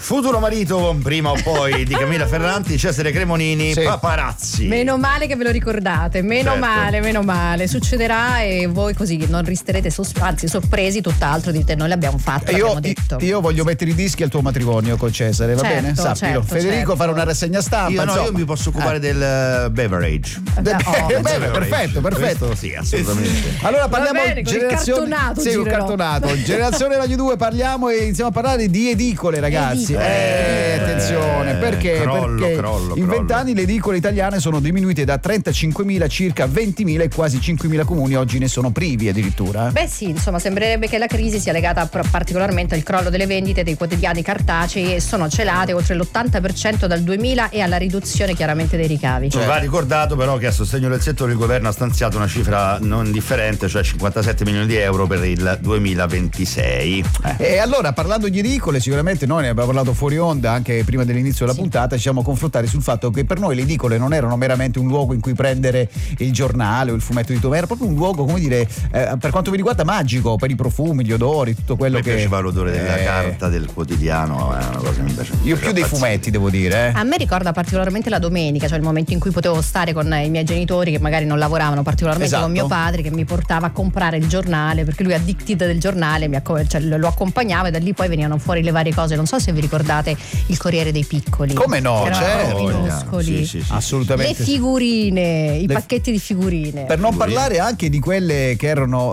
Futuro marito, prima o poi, di Camilla Ferranti, Cesare Cremonini, sì. Paparazzi. Meno male che ve lo ricordate, meno male. Succederà e voi così non resterete sorpresi, tutt'altro dite noi l'abbiamo fatto, l'abbiamo detto. Io voglio mettere i dischi al tuo matrimonio con Cesare, va bene? Sappilo. Federico farà una rassegna stampa. Io mi posso occupare del beverage. Perfetto. Questo sì, assolutamente. Allora parliamo di generazione. Un cartonato. Generazione Radio 2, parliamo e iniziamo a parlare di edicole, ragazzi. Attenzione, perché in 20 anni le edicole italiane sono diminuite da 35.000 a circa 20.000 e quasi 5.000 comuni oggi ne sono privi addirittura. Beh sì, insomma, sembrerebbe che la crisi sia legata particolarmente al crollo delle vendite dei quotidiani cartacei e sono celate oltre l'80% dal 2000 e alla riduzione chiaramente dei ricavi. Va ricordato però che a sostegno del settore il governo ha stanziato una cifra non indifferente, cioè 57 milioni di euro per il 2026. E allora, parlando di edicole, sicuramente noi ne abbiamo parlato fuori onda anche prima dell'inizio della puntata, ci siamo confrontati sul fatto che per noi le edicole non erano meramente un luogo in cui prendere il giornale o il fumetto di Tomé, era proprio un luogo, come dire, per quanto mi riguarda magico, per i profumi, gli odori, tutto quello che... Mi piaceva l'odore della carta, del quotidiano, è una cosa che mi piace. Io più dei fumetti, devo dire. A me ricorda particolarmente la domenica, cioè il momento in cui potevo stare con i miei genitori che magari non lavoravano particolarmente, con mio padre che mi portava a comprare il giornale, perché lui è addicted del giornale, lo accompagnava e da lì poi venivano fuori le varie cose. Non so se vi ricordate il Corriere dei Piccoli. Come no, certo. Minuscoli. Sì, assolutamente. Le figurine, i pacchetti di figurine. Per non parlare anche di quelle che erano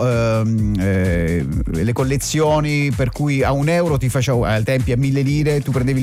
le collezioni per cui a €1 ti faceva, ai tempi a 1.000 lire tu prendevi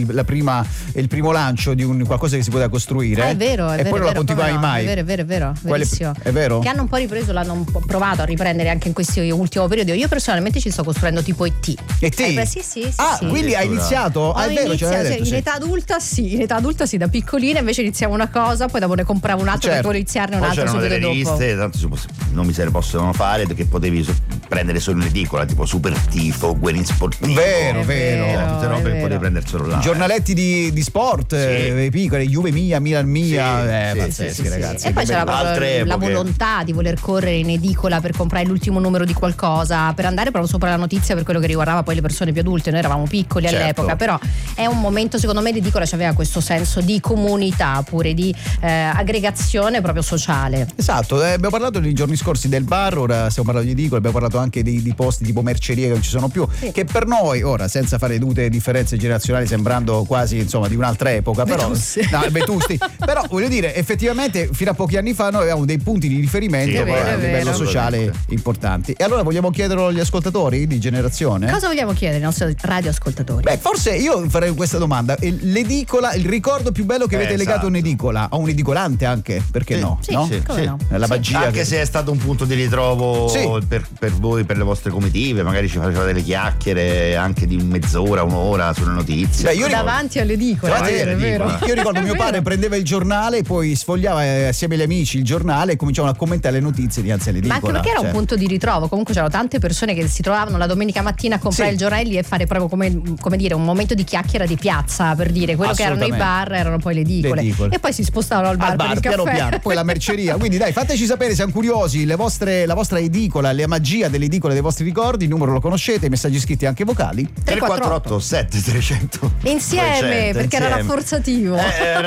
il primo lancio di un qualcosa che si poteva costruire. È vero, e poi non la continuavi mai. È vero, verissimo. È vero? Che hanno un po' ripreso, l'hanno provato a riprendere anche in questo ultimo periodo. Io personalmente ci sto costruendo tipo E.T. E.T? Sì. Quindi hai iniziato? È vero, in età adulta sì, da piccolina invece iniziamo una cosa, poi dopo ne compravo un altro per poi iniziarne un altro subito dopo. Riviste, tanto non mi se ne possono fare, che potevi prendere solo in edicola, tipo Super Tifo, Guerin Sportivo. Vero. Tutte robe che potevi prendere solo là. Giornaletti di sport, piccole, Juve mia, Milan mia, pazzeschi ragazzi. E poi c'era proprio la volontà di voler correre in edicola per comprare l'ultimo numero di qualcosa, per andare proprio sopra la notizia per quello che riguardava poi le persone più adulte. Noi eravamo piccoli all'epoca, però è un momento, secondo me l'edicola aveva questo senso di comunità, pure di aggregazione proprio sociale. Esatto, abbiamo parlato nei giorni scorsi del bar, ora stiamo parlando di edicola, abbiamo parlato anche di posti tipo mercerie che non ci sono più, che per noi ora, senza fare dovute differenze generazionali, sembrando quasi insomma di un'altra epoca, però vetusti, però voglio dire, effettivamente fino a pochi anni fa noi avevamo dei punti di riferimento a livello sociale importanti. E allora vogliamo chiederlo agli ascoltatori di generazione? Cosa vogliamo chiedere ai nostri radioascoltatori? Beh, forse io farei questa domanda: l'edicola, il ricordo più bello che avete legato a un'edicola, a un edicolante anche, perché no? No? La magia, anche se è stato un punto di ritrovo per voi, per le vostre comitive, magari ci facevate le chiacchiere anche di mezz'ora, un'ora sulle notizie. Davanti all'edicola, è vero. Io ricordo mio padre prendeva il giornale, poi sfogliava assieme agli amici il giornale e cominciavano a commentare le notizie dinanzi all'edicola. Ma anche perché era un punto di ritrovo, comunque c'erano tante persone che si trovavano la domenica mattina a comprare il giornale e fare proprio come dire un momento di chiacchiera di piazza, per dire quello che erano i bar erano poi le edicole. E poi si spostavano al bar per il caffè. Piano, poi la merceria. Quindi dai, fateci sapere, siamo curiosi, la vostra edicola, la magia dell'edicola, dei vostri ricordi. Il numero lo conoscete, i messaggi scritti anche vocali. 348 7300 insieme, perché era rafforzativo.